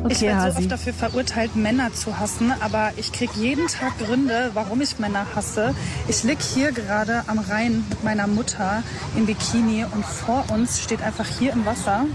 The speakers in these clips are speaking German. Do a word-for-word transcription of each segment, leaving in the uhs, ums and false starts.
Okay, ich werde so Hasi. oft dafür verurteilt, Männer zu hassen, aber ich kriege jeden Tag Gründe, warum ich Männer hasse. Ich lieg hier gerade am Rhein mit meiner Mutter im Bikini und vor uns steht einfach hier im Wasser,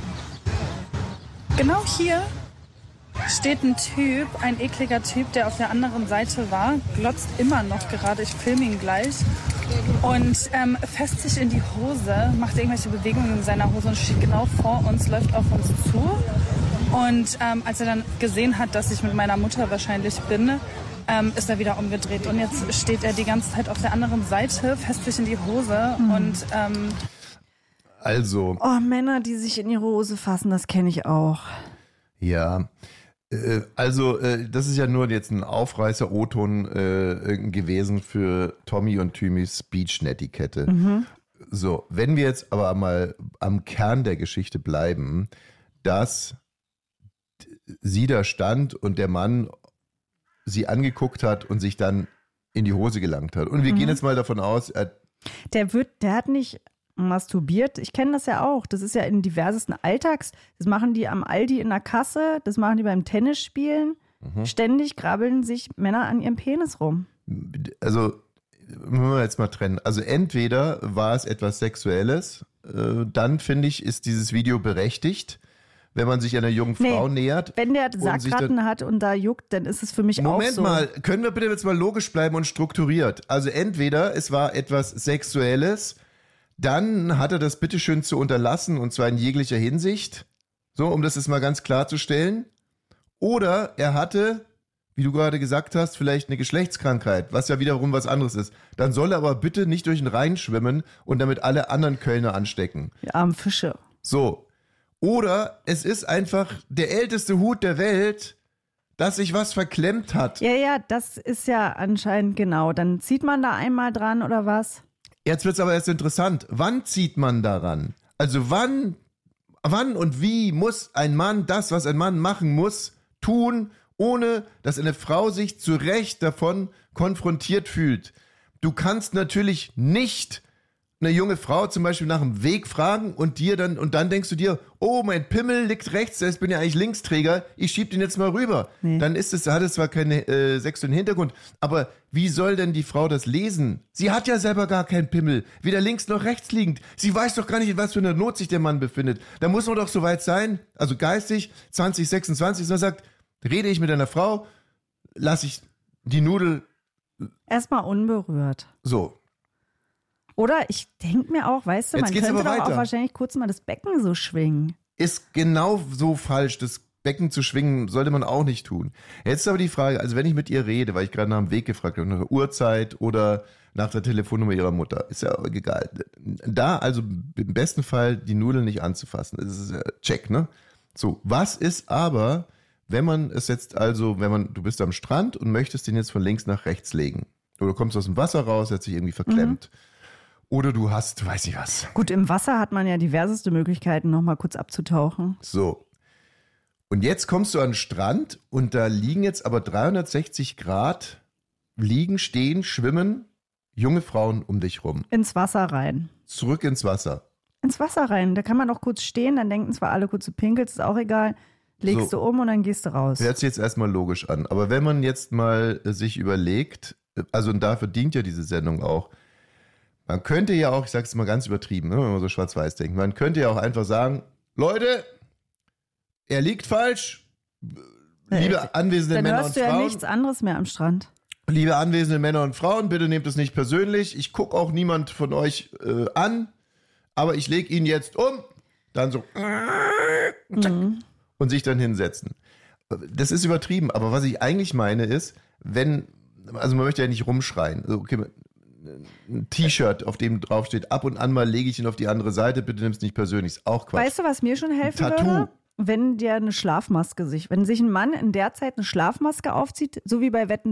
genau hier, steht ein Typ, ein ekliger Typ, der auf der anderen Seite war, glotzt immer noch gerade, ich filme ihn gleich und ähm, fässt sich in die Hose, macht irgendwelche Bewegungen in seiner Hose und steht genau vor uns, läuft auf uns zu. Und ähm, als er dann gesehen hat, dass ich mit meiner Mutter wahrscheinlich bin, ähm, ist er wieder umgedreht. Und jetzt steht er die ganze Zeit auf der anderen Seite, fässt sich in die Hose mhm. und... Ähm also... Oh, Männer, die sich in ihre Hose fassen, das kenne ich auch. Ja, äh, also äh, das ist ja nur jetzt ein Aufreißer-O-Ton äh, gewesen für Tommy und Thymis Beach-Netiquette. Mhm. So, wenn wir jetzt aber mal am Kern der Geschichte bleiben, dass sie da stand und der Mann sie angeguckt hat und sich dann in die Hose gelangt hat. Und wir mhm. gehen jetzt mal davon aus, er der wird, der hat nicht masturbiert. Ich kenne das ja auch. Das ist ja in diversesten Alltags. Das machen die am Aldi in der Kasse, das machen die beim Tennisspielen. Mhm. Ständig grabbeln sich Männer an ihrem Penis rum. Also, müssen wir jetzt mal trennen. Also entweder war es etwas Sexuelles, äh, dann finde ich, ist dieses Video berechtigt. Wenn man sich einer jungen Frau nee, nähert. Wenn der Sackratten hat und da juckt, dann ist es für mich Moment auch so. Moment mal, können wir bitte jetzt mal logisch bleiben und strukturiert? Also entweder es war etwas Sexuelles, dann hat er das bitteschön zu unterlassen und zwar in jeglicher Hinsicht, so um das jetzt mal ganz klarzustellen. Oder er hatte, wie du gerade gesagt hast, vielleicht eine Geschlechtskrankheit, was ja wiederum was anderes ist. Dann soll er aber bitte nicht durch den Rhein schwimmen und damit alle anderen Kölner anstecken. Die armen Fische. So. Oder es ist einfach der älteste Hut der Welt, dass sich was verklemmt hat. Ja, ja, das ist ja anscheinend genau. Dann zieht man da einmal dran oder was? Jetzt wird's aber erst interessant. Wann zieht man daran? Also wann, wann und wie muss ein Mann das, was ein Mann machen muss, tun, ohne dass eine Frau sich zu Recht davon konfrontiert fühlt? Du kannst natürlich nicht eine junge Frau zum Beispiel nach dem Weg fragen und dir dann und dann denkst du dir, oh, mein Pimmel liegt rechts, ich bin ja eigentlich Linksträger, ich schieb den jetzt mal rüber. Nee. Dann ist es, hat es zwar keinen äh, sexuellen Hintergrund, aber wie soll denn die Frau das lesen? Sie hat ja selber gar keinen Pimmel, weder links noch rechts liegend. Sie weiß doch gar nicht, in was für einer Not sich der Mann befindet. Da muss man doch so weit sein, also geistig, zwanzig sechsundzwanzig, dass man sagt, rede ich mit einer Frau, lasse ich die Nudel erstmal unberührt. So. Oder ich denke mir auch, weißt du, Jetzt man könnte doch auch wahrscheinlich kurz mal das Becken so schwingen. Ist genau so falsch. Das Becken zu schwingen sollte man auch nicht tun. Jetzt ist aber die Frage, also wenn ich mit ihr rede, weil ich gerade nach dem Weg gefragt habe, nach der Uhrzeit oder nach der Telefonnummer ihrer Mutter, ist ja egal. Da also im besten Fall die Nudeln nicht anzufassen, das ist check, ne? So, was ist aber, wenn man es jetzt also, wenn man, du bist am Strand und möchtest den jetzt von links nach rechts legen. Oder du kommst aus dem Wasser raus, hat sich irgendwie verklemmt. Mhm. Oder du hast, weiß ich was. Gut, im Wasser hat man ja diverseste Möglichkeiten, nochmal kurz abzutauchen. So. Und jetzt kommst du an den Strand und da liegen jetzt aber dreihundertsechzig Grad, liegen, stehen, schwimmen junge Frauen um dich rum. Ins Wasser rein. Zurück ins Wasser. Ins Wasser rein. Da kann man auch kurz stehen, dann denken zwar alle kurz, du pinkelst, ist auch egal. Legst so, du um und dann gehst du raus. Hört sich jetzt erstmal logisch an. Aber wenn man jetzt mal sich überlegt, also und dafür dient ja diese Sendung auch, man könnte ja auch, ich sag's mal ganz übertrieben, ne, wenn man so schwarz-weiß denkt, man könnte ja auch einfach sagen, Leute, er liegt falsch, liebe ja, anwesende dann Männer und hörst du Frauen. Ja nichts anderes mehr am Strand. Liebe anwesende Männer und Frauen, bitte nehmt es nicht persönlich. Ich gucke auch niemand von euch äh, an, aber ich lege ihn jetzt um. Dann so zack, mhm. und sich dann hinsetzen. Das ist übertrieben, aber was ich eigentlich meine ist, wenn, also man möchte ja nicht rumschreien. Okay, ein T-Shirt, auf dem draufsteht, ab und an mal lege ich ihn auf die andere Seite, bitte nimm es nicht persönlich, ist auch Quatsch. Weißt du, was mir schon helfen Tattoo. würde? Wenn der eine Schlafmaske sich, wenn sich ein Mann in der Zeit eine Schlafmaske aufzieht, so wie bei Wetten